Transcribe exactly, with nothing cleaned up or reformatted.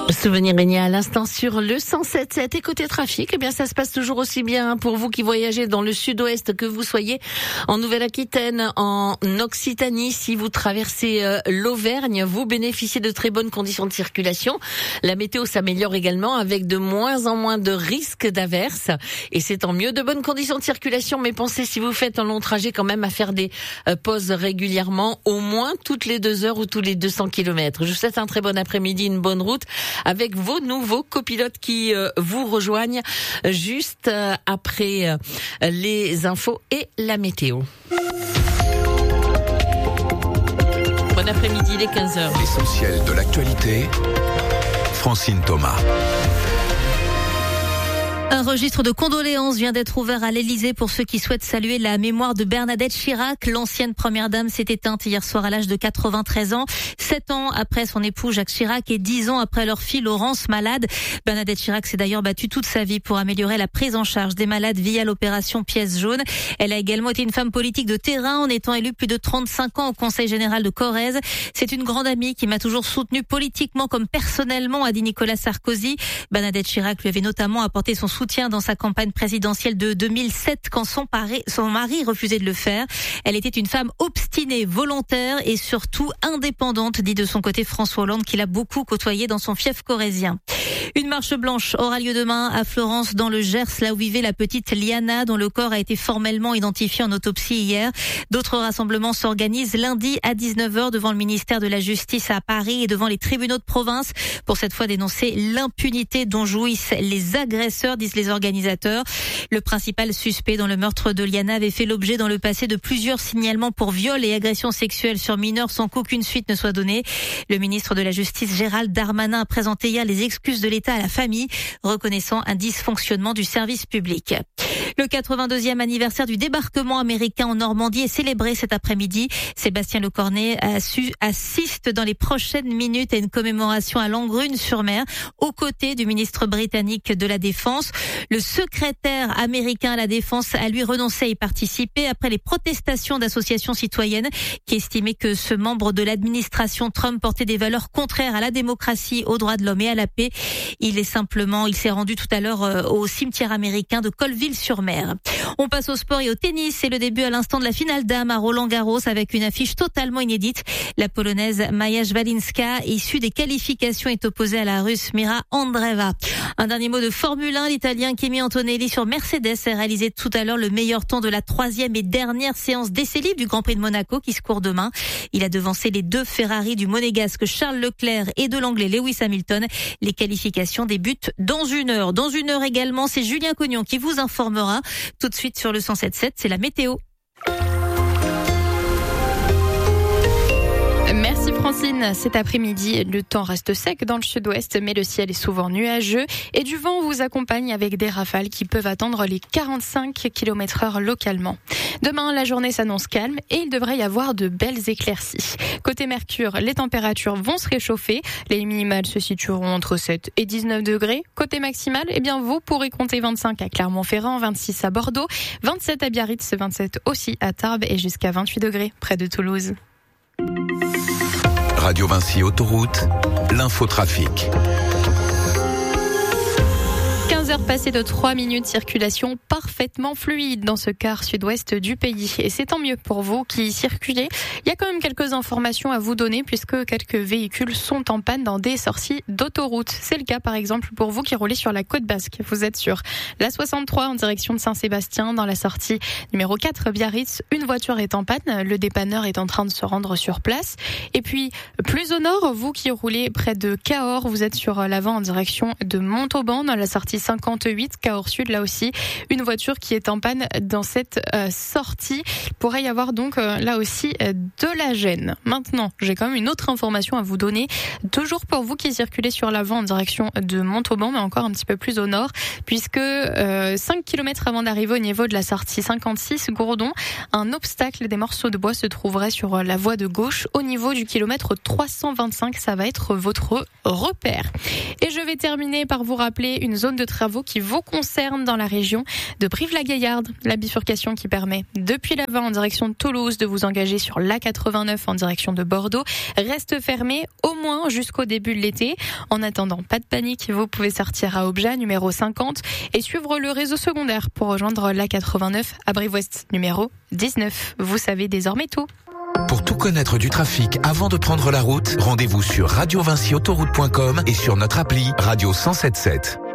Souvenir régné à l'instant sur le cent sept virgule sept. Et côté trafic, eh bien, ça se passe toujours aussi bien pour vous qui voyagez dans le sud-ouest, que vous soyez en Nouvelle-Aquitaine, en Occitanie. Si vous traversez euh, l'Auvergne, vous bénéficiez de très bonnes conditions de circulation. La météo s'améliore également avec de moins en moins de risques d'averses. Et c'est tant mieux, de bonnes conditions de circulation. Mais pensez, si vous faites un long trajet, quand même à faire des euh, pauses régulièrement, au moins toutes les deux heures ou tous les deux cents kilomètres. Je vous souhaite un très bon après-midi, une bonne route, avec vos nouveaux copilotes qui euh, vous rejoignent juste euh, après euh, les infos et la météo. Bon après-midi, il est quinze heures. L'essentiel de l'actualité, Francine Thomas. Un registre de condoléances vient d'être ouvert à l'Élysée pour ceux qui souhaitent saluer la mémoire de Bernadette Chirac. L'ancienne première dame s'est éteinte hier soir à l'âge de quatre-vingt-treize ans. Sept ans après son époux Jacques Chirac et dix ans après leur fille Laurence, malade. Bernadette Chirac s'est d'ailleurs battue toute sa vie pour améliorer la prise en charge des malades via l'opération Pièce jaune. Elle a également été une femme politique de terrain en étant élue plus de trente-cinq ans au Conseil général de Corrèze. C'est une grande amie qui m'a toujours soutenue politiquement comme personnellement, a dit Nicolas Sarkozy. Bernadette Chirac lui avait notamment apporté son soutien dans sa campagne présidentielle de deux mille sept quand son, pari, son mari refusait de le faire. Elle était une femme obstinée, volontaire et surtout indépendante, dit de son côté François Hollande, qu'il a beaucoup côtoyé dans son fief corrézien. Une marche blanche aura lieu demain à Florence dans le Gers, là où vivait la petite Liana, dont le corps a été formellement identifié en autopsie hier. D'autres rassemblements s'organisent lundi à dix-neuf heures devant le ministère de la Justice à Paris et devant les tribunaux de province pour cette fois dénoncer l'impunité dont jouissent les agresseurs, disent les organisateurs. Le principal suspect dans le meurtre de Liana avait fait l'objet dans le passé de plusieurs signalements pour viol et agressions sexuelles sur mineurs sans qu'aucune suite ne soit donnée. Le ministre de la Justice Gérald Darmanin a présenté hier les excuses de l'État à la famille, reconnaissant un dysfonctionnement du service public. Le quatre-vingt-deuxième anniversaire du débarquement américain en Normandie est célébré cet après-midi. Sébastien Lecornu assiste dans les prochaines minutes à une commémoration à Langrune-sur-Mer, aux côtés du ministre britannique de la Défense. Le secrétaire américain à la Défense a lui renoncé à y participer après les protestations d'associations citoyennes qui estimaient que ce membre de l'administration Trump portait des valeurs contraires à la démocratie, aux droits de l'homme et à la paix. Il est simplement, il s'est rendu tout à l'heure au cimetière américain de Colville-sur-Mer. On passe au sport et au tennis. C'est le début à l'instant de la finale dames à Roland-Garros avec une affiche totalement inédite. La Polonaise Maja Szwalinska, issue des qualifications, est opposée à la Russe Mira Andreeva. Un dernier mot de Formule un. L'Italien Kimi Antonelli sur Mercedes a réalisé tout à l'heure le meilleur temps de la troisième et dernière séance d'essai libre du Grand Prix de Monaco qui se court demain. Il a devancé les deux Ferrari du monégasque Charles Leclerc et de l'anglais Lewis Hamilton. Les qualifications débutent dans une heure. Dans une heure également, c'est Julien Cognon qui vous informera. Tout de suite sur le cent sept virgule sept, c'est la météo. Merci Francine. Cet après-midi, le temps reste sec dans le sud-ouest, mais le ciel est souvent nuageux et du vent vous accompagne avec des rafales qui peuvent atteindre les quarante-cinq kilomètres heure localement. Demain, la journée s'annonce calme et il devrait y avoir de belles éclaircies. Côté Mercure, les températures vont se réchauffer. Les minimales se situeront entre sept et dix-neuf degrés. Côté maximal, eh bien, vous pourrez compter vingt-cinq à Clermont-Ferrand, vingt-six à Bordeaux, vingt-sept à Biarritz, vingt-sept aussi à Tarbes et jusqu'à vingt-huit degrés près de Toulouse. Radio Vinci Autoroute, l'infotrafic. quinze heures passées de trois minutes, circulation parfaitement fluide dans ce quart sud-ouest du pays. Et c'est tant mieux pour vous qui circulez. Il y a quand même quelques informations à vous donner puisque quelques véhicules sont en panne dans des sorties d'autoroute. C'est le cas par exemple pour vous qui roulez sur la côte basque. Vous êtes sur la soixante-trois en direction de Saint-Sébastien dans la sortie numéro quatre Biarritz. Une voiture est en panne. Le dépanneur est en train de se rendre sur place. Et puis plus au nord, vous qui roulez près de Cahors, vous êtes sur l'avant en direction de Montauban dans la sortie cinquante-huit, Cahors Sud, là aussi, une voiture qui est en panne dans cette euh, sortie. Il pourrait y avoir donc euh, là aussi euh, de la gêne. Maintenant, j'ai quand même une autre information à vous donner, toujours pour vous qui circulez sur l'avant en direction de Montauban, mais encore un petit peu plus au nord, puisque euh, cinq kilomètres avant d'arriver au niveau de la sortie cinquante-six, Gourdon, un obstacle, des morceaux de bois se trouveraient sur la voie de gauche au niveau du kilomètre trois cent vingt-cinq. Ça va être votre repère. Et je vais terminer par vous rappeler une zone de travaux qui vous concernent dans la région de Brive-la-Gaillarde. La bifurcation qui permet, depuis Lavin en direction de Toulouse, de vous engager sur l'A quatre-vingt-neuf en direction de Bordeaux, reste fermée au moins jusqu'au début de l'été. En attendant, pas de panique, vous pouvez sortir à Obja, numéro cinquante, et suivre le réseau secondaire pour rejoindre l'A quatre-vingt-neuf à Brive-Ouest, numéro dix-neuf. Vous savez désormais tout. Pour tout connaître du trafic avant de prendre la route, rendez-vous sur radio vinci autoroute point com et sur notre appli Radio cent sept sept.